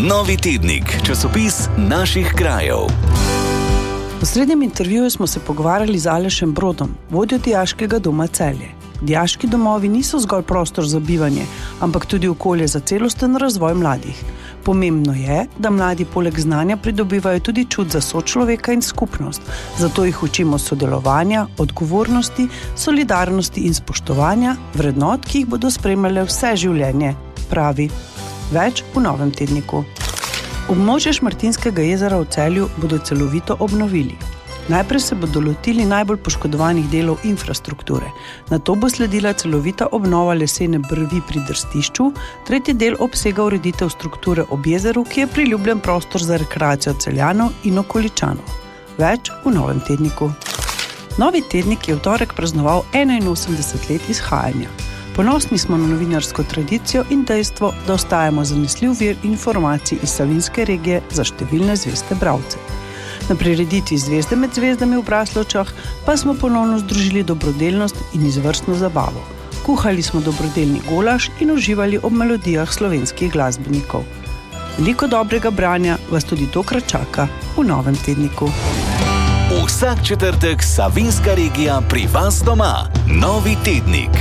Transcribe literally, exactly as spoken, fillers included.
Novi tednik, časopis naših krajev. V srednjem intervjuju smo se pogovarjali z Alešem Brodom, vodjo Dijaškega doma Celje. Dijaški domovi niso zgolj prostor za bivanje, ampak tudi okolje za celosten razvoj mladih. Pomembno je, da mladi poleg znanja pridobivajo tudi čut za sočloveka in skupnost. Zato jih učimo sodelovanja, odgovornosti, solidarnosti in spoštovanja, vrednot, ki jih bodo spremljale vse življenje, pravi. Več v novem tedniku. Območje Šmartinskega jezera v Celju bodo celovito obnovili. Najprej se bodo lotili najbolj poškodovanih delov infrastrukture. Nato bo sledila celovita obnova lesene brvi pri Drstišču, tretji del obsega ureditev strukture ob jezeru, ki je priljubljen prostor za rekreacijo Celjanov in okoličanov. Več v novem tedniku. Novi tednik je v torek praznoval enainosemdeset let izhajanja. Ponosni smo na novinarsko tradicijo in dejstvo, da ostajamo zanesljiv vir informacij iz Savinjske regije za številne zveste bralce. Na prireditvi Zvezde med zvezdami v Braslovčah pa smo ponovno združili dobrodelnost in izvrstno zabavo. Kuhali smo dobrodelni golaž in uživali ob melodijah slovenskih glasbenikov. Veliko dobrega branja vas tudi tokrat čaka v novem tedniku. Vsak četrtek Savinjska regija pri vas doma. Novi tednik.